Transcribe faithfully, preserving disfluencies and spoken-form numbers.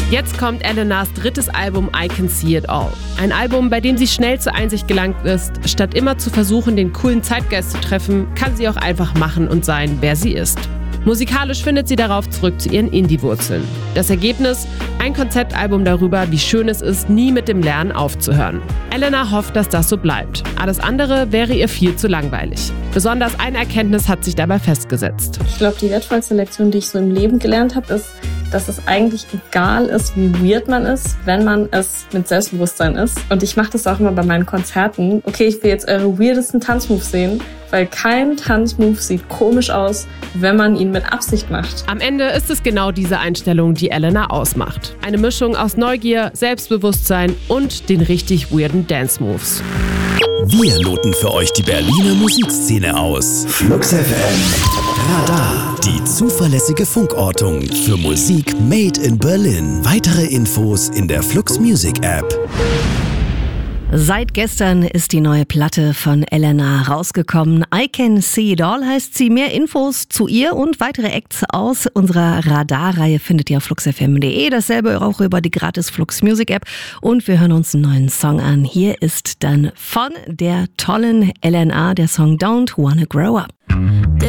Jetzt kommt Elenas drittes Album I Can See It All. Ein Album, bei dem sie schnell zur Einsicht gelangt ist, statt immer zu versuchen, den coolen Zeitgeist zu treffen, kann sie auch einfach machen und sein, wer sie ist. Musikalisch findet sie darauf zurück zu ihren Indie-Wurzeln. Das Ergebnis? Ein Konzeptalbum darüber, wie schön es ist, nie mit dem Lernen aufzuhören. Elena hofft, dass das so bleibt. Alles andere wäre ihr viel zu langweilig. Besonders eine Erkenntnis hat sich dabei festgesetzt. Ich glaube, die wertvollste Lektion, die ich so im Leben gelernt habe, ist, dass es eigentlich egal ist, wie weird man ist, wenn man es mit Selbstbewusstsein ist. Und ich mache das auch immer bei meinen Konzerten. Okay, ich will jetzt eure weirdesten Tanzmoves sehen, weil kein Tanzmove sieht komisch aus, wenn man ihn mit Absicht macht. Am Ende ist es genau diese Einstellung, die Elena ausmacht. Eine Mischung aus Neugier, Selbstbewusstsein und den richtig weirden Dance-Moves. Wir loten für euch die Berliner Musikszene aus. Flux F M. Radar, die zuverlässige Funkortung für Musik made in Berlin. Weitere Infos in der Flux Music App. Seit gestern ist die neue Platte von Elena rausgekommen. I Can See It All heißt sie. Mehr Infos zu ihr und weitere Acts aus unserer Radar-Reihe findet ihr auf flux f m punkt d e. Dasselbe auch über die gratis Flux Music App. Und wir hören uns einen neuen Song an. Hier ist dann von der tollen Elena der Song Don't Wanna Grow Up.